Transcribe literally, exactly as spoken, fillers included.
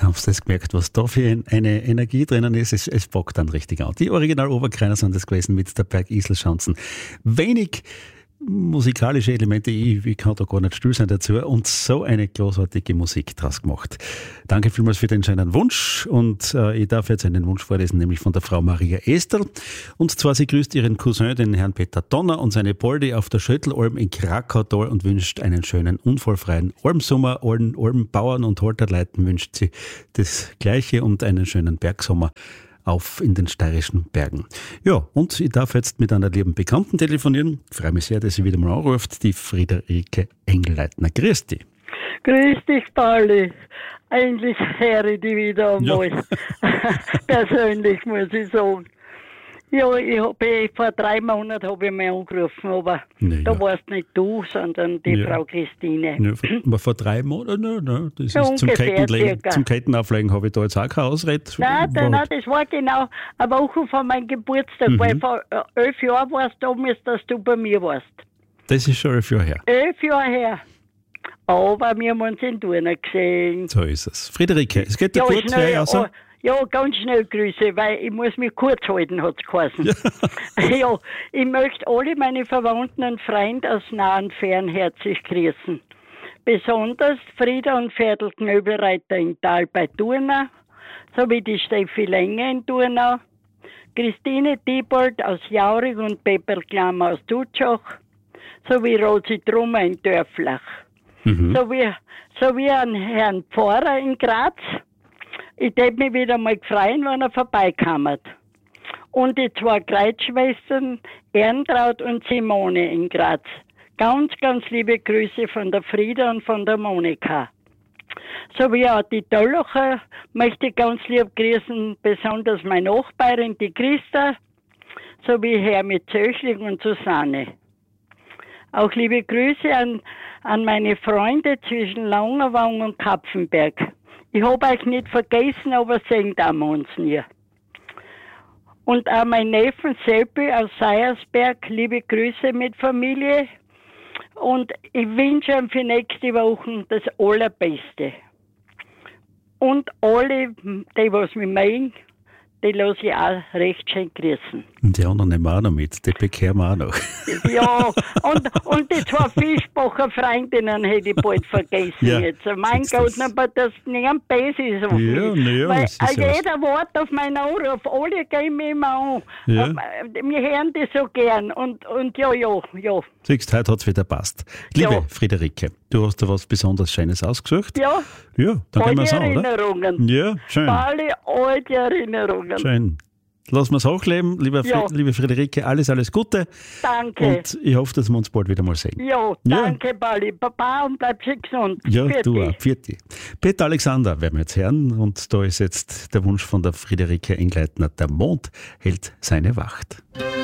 haben Sie das gemerkt, was da für eine Energie drinnen ist? Es, es bockt dann richtig an. Die Original-Oberkreiner sind das gewesen mit der Bergisel-Schanzen. Wenig musikalische Elemente, ich, ich kann da gar nicht still sein dazu, und so eine großartige Musik draus gemacht. Danke vielmals für den schönen Wunsch, und äh, ich darf jetzt einen Wunsch vorlesen, nämlich von der Frau Maria Esterl, und zwar sie grüßt ihren Cousin, den Herrn Peter Donner, und seine Boldi auf der Schöttelalm in Krakautal und wünscht einen schönen, unfallfreien Almsommer. Allen Almbauern und Holterleuten wünscht sie das Gleiche und einen schönen Bergsommer auf in den steirischen Bergen. Ja, und ich darf jetzt mit einer lieben Bekannten telefonieren. Ich freue mich sehr, dass sie wieder mal anruft, die Friederike Engelleitner. Grüß dich. Grüß dich, Pauli. Eigentlich höre ich dich wieder einmal. Ja. Persönlich, muss ich sagen. Ja, ich hab, ich, vor drei Monaten habe ich mal angerufen, aber ja, da warst nicht du, sondern die ja. Frau Christine. Ja, aber vor drei Monaten? Nein, nein, das ja, ist zum Kettenlegen, zum Kettenauflegen habe ich da jetzt auch keine Ausrede. Nein, nein, nein, das war genau eine Woche vor meinem Geburtstag, mhm. weil vor äh, elf Jahren warst du damals, dass du bei mir warst. Das ist schon elf Jahre her. Elf Jahre her. Aber wir haben uns in Turnen gesehen. So ist es. Friederike, es geht dir ja, gut, schnell, also? Ja, ganz schnell Grüße, weil ich muss mich kurz halten, hat es geheißen. Ja. Ja, ich möchte alle meine Verwandten und Freunde aus nah und fern herzlich grüßen. Besonders Frieda und Ferdl Knöbelreiter in Tal bei Turnau, sowie die Steffi Lenge in Turnau, Christine Diebold aus Jaurig und Pepper Klamm aus Tutschach, sowie Rosi Trummer in Dörflach, mhm. sowie, sowie an Herrn Pfarrer in Graz. Ich hätte mich wieder mal gefreut, wenn er vorbeikommt. Und die zwei Kreuzschwestern, Erntraud und Simone in Graz. Ganz, ganz liebe Grüße von der Frieda und von der Monika. Sowie auch die Döllacher möchte ich ganz lieb grüßen, besonders meine Nachbarin, die Christa, sowie Hermit Zöchling und Susanne. Auch liebe Grüße an, an meine Freunde zwischen Langerwang und Kapfenberg. Ich habe euch nicht vergessen, aber sehen wir uns nie. Und auch mein Neffen Seppi aus Seiersberg, liebe Grüße mit Familie. Und ich wünsche ihm für nächste Woche das Allerbeste. Und alle, die was mich meinen, die lasse ich auch recht schön grüßen. Und die anderen nehmen wir auch noch mit, die bekehren wir auch noch. Ja, und, und die zwei Fischbacher Freundinnen hätte ich bald vergessen ja, jetzt. Mein Gott, das. Aber das nicht besser ist. So ja, ja, weil jeder wartet auf meinen Anruf, alle gehen mich immer an. Ja. Wir hören die so gern und, und ja, ja, ja. Siehst, heute hat es wieder passt. Liebe ja. Friederike, du hast da was besonders Schönes ausgesucht. Ja. Ja, dann gehen wir es an, oder? Erinnerungen. Ja, schön. Alle alte Erinnerungen. Schön. Lassen wir es hochleben, liebe, ja. Fri- liebe Friederike, alles, alles Gute. Danke. Und ich hoffe, dass wir uns bald wieder mal sehen. Ja, danke, ja. Pauli. Papa, und bleib schön gesund. Ja, Vierte. du auch. Vierte. Peter Alexander werden wir jetzt hören. Und da ist jetzt der Wunsch von der Friederike Engelleitner. Der Mond hält seine Wacht.